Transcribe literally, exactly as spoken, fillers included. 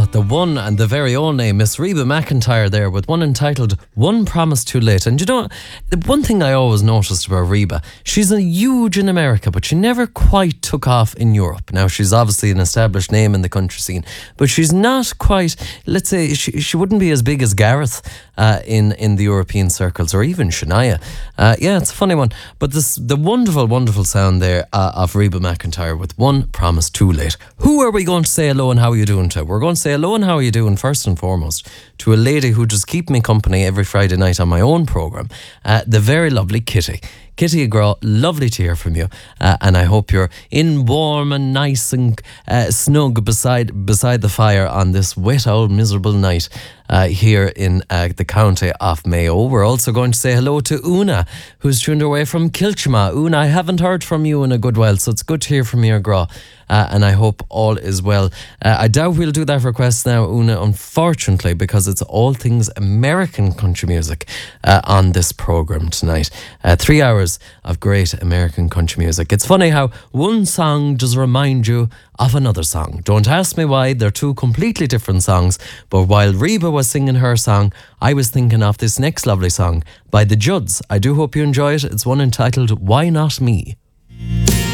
got the one and the very own name, Miss Reba McEntire there with one entitled One Promise Too Late. And you know, one thing I always noticed about Reba, she's a huge in America, but she never quite took off in Europe. Now, she's obviously an established name in the country scene, but she's not quite, let's say, she, she wouldn't be as big as Gareth uh, in, in the European circles, or even Shania. Uh, yeah, it's a funny one. But this the wonderful, wonderful sound there uh, of Reba McEntire with One Promise Too Late. Who are we going to say hello and how are you doing to? We're going to say hello and how are you doing first and foremost to a lady who just keeps me company every Friday night on my own programme, uh, the very lovely Kitty. Kitty Agraw, lovely to hear from you, uh, and I hope you're in warm and nice and uh, snug beside beside the fire on this wet old miserable night uh, here in uh, the county of Mayo. We're also going to say hello to Una, who's tuned away from Kilchma. Una, I haven't heard from you in a good while, so it's good to hear from you, Agraw. Uh, and I hope all is well. Uh, I doubt we'll do that request now, Una, unfortunately, because it's all things American country music uh, on this programme tonight. Uh, three hours of great American country music. It's funny how one song does remind you of another song. Don't ask me why, they're two completely different songs, but while Reba was singing her song, I was thinking of this next lovely song by the Judds. I do hope you enjoy it. It's one entitled Why Not Me?